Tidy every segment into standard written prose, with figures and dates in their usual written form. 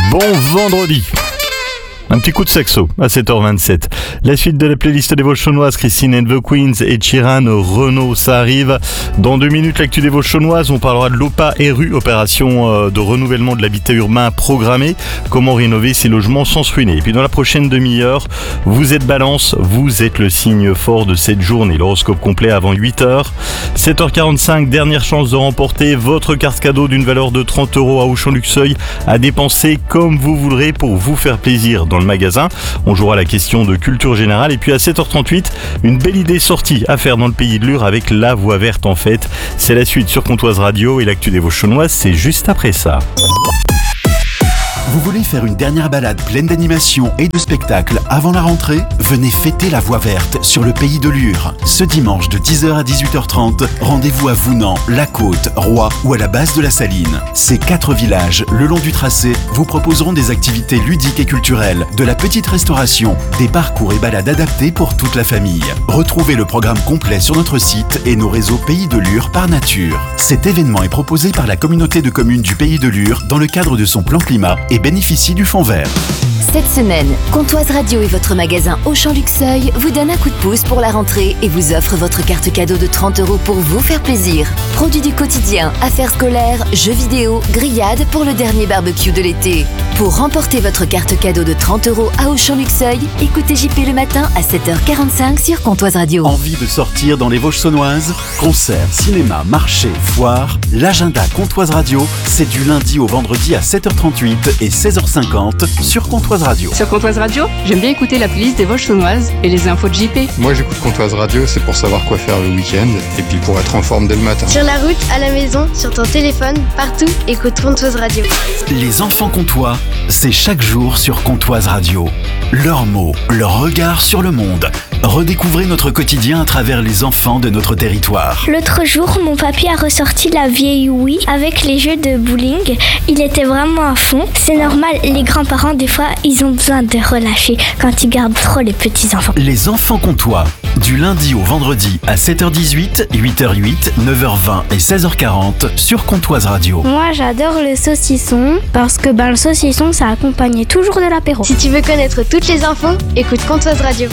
Bon vendredi. Un petit coup de saxo à 7h27. La suite de la playlist des Vosges-Chaunoises, Christine and the Queens et Chiran Renault, ça arrive. Dans 2 minutes, l'actu des Vosges-Chaunoises, on parlera de l'OPA RU, opération de renouvellement de l'habitat urbain programmé. Comment rénover ces logements sans se ruiner. Et puis dans la prochaine demi-heure, vous êtes Balance, vous êtes le signe fort de cette journée. L'horoscope complet avant 8h. 7h45, dernière chance de remporter votre carte cadeau d'une valeur de 30 € à Auchan-Luxeuil à dépenser comme vous voudrez pour vous faire plaisir dans le magasin. On jouera la question de culture générale et puis à 7h38, une belle idée sortie à faire dans le pays de Lure avec la voix verte en fait. C'est la suite sur Comtoise Radio et l'actu des Vosges-Chaunoises, c'est juste après ça. Vous voulez faire une dernière balade pleine d'animation et de spectacles avant la rentrée ? Venez fêter la voie verte sur le pays de Lure. Ce dimanche de 10h à 18h30, rendez-vous à Vounan, La Côte, Roy ou à la base de la Saline. Ces 4 villages, le long du tracé, vous proposeront des activités ludiques et culturelles, de la petite restauration, des parcours et balades adaptés pour toute la famille. Retrouvez le programme complet sur notre site et nos réseaux Pays de Lure par nature. Cet événement est proposé par la communauté de communes du Pays de Lure dans le cadre de son plan climat et bénéficie du fonds vert. Cette semaine, Comtoise Radio et votre magasin Auchan-Luxeuil vous donnent un coup de pouce pour la rentrée et vous offrent votre carte cadeau de 30 € pour vous faire plaisir. Produits du quotidien, affaires scolaires, jeux vidéo, grillades pour le dernier barbecue de l'été. Pour remporter votre carte cadeau de 30 € à Auchan-Luxeuil, écoutez JP le matin à 7h45 sur Comtoise Radio. Envie de sortir dans les Vosges-Saunoises ? Concerts, cinéma, marché, foire. L'agenda Comtoise Radio, c'est du lundi au vendredi à 7h38 et 16h50 sur Comtoise Radio. Sur Comtoise Radio, j'aime bien écouter la playlist des Vosges-Saunoises et les infos de JP. Moi j'écoute Comtoise Radio, c'est pour savoir quoi faire le week-end et puis pour être en forme dès le matin. Sur la route, à la maison, sur ton téléphone, partout, écoute Comtoise Radio. Les enfants comtois, c'est chaque jour sur Comtoise Radio. Leurs mots, leur regard sur le monde. Redécouvrez notre quotidien à travers les enfants de notre territoire. L'autre jour, mon papy a ressorti la vieille Wii avec les jeux de bowling. Il était vraiment à fond. C'est normal, les grands-parents, des fois, ils ont besoin de relâcher quand ils gardent trop les petits-enfants. Les enfants comtois, du lundi au vendredi à 7h18, 8h08, 9h20 et 16h40 sur Comtoise Radio. Moi, j'adore le saucisson parce que le saucisson, ça accompagnait toujours de l'apéro. Si tu veux connaître toutes les infos, écoute Comtoise Radio.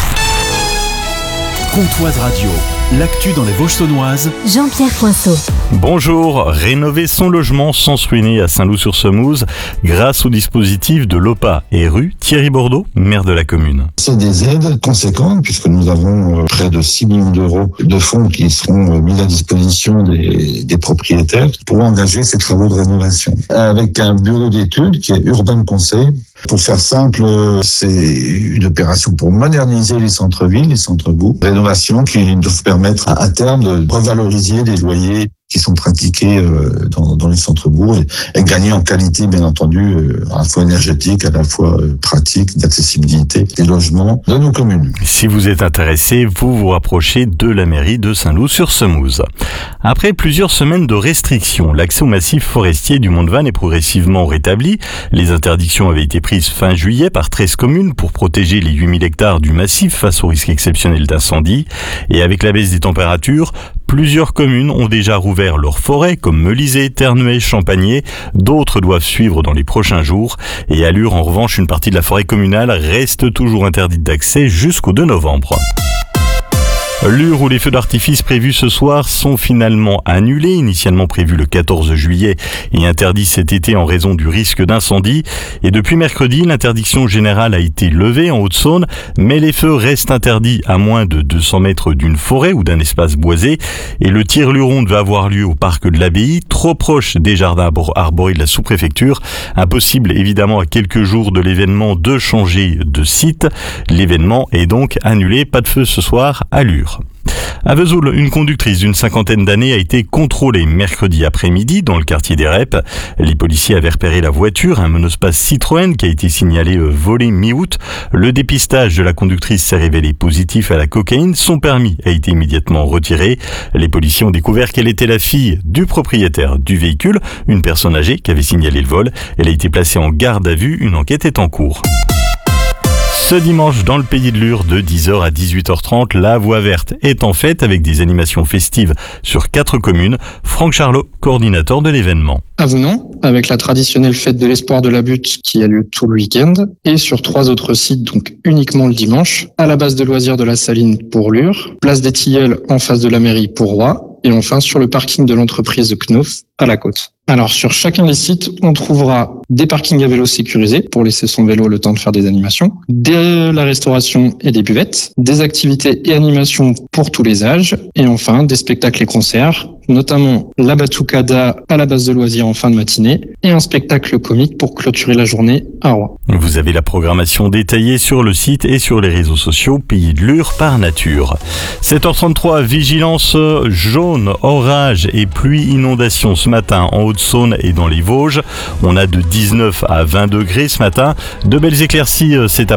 Comtoise Radio, l'actu dans les Vosges-Saunoises. Jean-Pierre Poinceau. Bonjour, rénover son logement sans se ruiner à Saint-Loup-sur-Semouse grâce au dispositif de l'OPA RU. Thierry Bordeaux, maire de la commune. C'est des aides conséquentes puisque nous avons près de 6 millions d'euros de fonds qui seront mis à disposition des propriétaires pour engager ces travaux de rénovation. Avec un bureau d'études qui est Urban Conseil. Pour faire simple, c'est une opération pour moderniser les centres-villes, les centres-bourgs. Rénovation qui doivent permettre à terme de revaloriser les loyers qui sont pratiqués dans les centres-bourgs et gagner en qualité, bien entendu, à la fois énergétique, à la fois pratique, d'accessibilité des logements de nos communes. Si vous êtes intéressé, vous vous rapprochez de la mairie de Saint-Loup-sur-Semouse. Après plusieurs semaines de restrictions, l'accès au massif forestier du Mont-de-Vanne est progressivement rétabli. Les interdictions avaient été prises fin juillet par 13 communes pour protéger les 8000 hectares du massif face au risque exceptionnel d'incendie. Et avec la baisse des températures, plusieurs communes ont déjà rouvert leurs forêts, comme Melisay, Terneuil, Champagné. D'autres doivent suivre dans les prochains jours. Et à Lure, en revanche, une partie de la forêt communale reste toujours interdite d'accès jusqu'au 2 novembre. Lure, où les feux d'artifice prévus ce soir sont finalement annulés, initialement prévus le 14 juillet et interdits cet été en raison du risque d'incendie. Et depuis mercredi, l'interdiction générale a été levée en Haute-Saône, mais les feux restent interdits à moins de 200 mètres d'une forêt ou d'un espace boisé. Et le tir luron devait avoir lieu au parc de l'Abbaye, trop proche des jardins arborés de la sous-préfecture. Impossible évidemment à quelques jours de l'événement de changer de site. L'événement est donc annulé. Pas de feu ce soir à Lure. À Vesoul, une conductrice d'une 50aine d'années a été contrôlée mercredi après-midi dans le quartier des Reps. Les policiers avaient repéré la voiture, un monospace Citroën qui a été signalé volé mi-août. Le dépistage de la conductrice s'est révélé positif à la cocaïne. Son permis a été immédiatement retiré. Les policiers ont découvert qu'elle était la fille du propriétaire du véhicule, une personne âgée qui avait signalé le vol. Elle a été placée en garde à vue. Une enquête est en cours. Ce dimanche, dans le Pays de Lure, de 10h à 18h30, la Voie Verte est en fête avec des animations festives sur 4 communes. Franck Charlot, coordinateur de l'événement. À Vounan, avec la traditionnelle fête de l'espoir de la butte qui a lieu tout le week-end, et sur 3 autres sites, donc uniquement le dimanche, à la base de loisirs de la Saline pour Lure, place des Tilleuls en face de la mairie pour Roy, et enfin sur le parking de l'entreprise de Knauf à la Côte. Alors sur chacun des sites, on trouvera des parkings à vélo sécurisés pour laisser son vélo le temps de faire des animations, de la restauration et des buvettes, des activités et animations pour tous les âges, et enfin des spectacles et concerts, notamment la Batucada à la base de loisirs en fin de matinée et un spectacle comique pour clôturer la journée à Roy. Vous avez la programmation détaillée sur le site et sur les réseaux sociaux Pays de Lure par nature. 7h33, vigilance jaune, orage et pluie inondation ce matin en Haute-Saône et dans les Vosges. On a de 19 à 20 degrés ce matin. De belles éclaircies cet après-midi.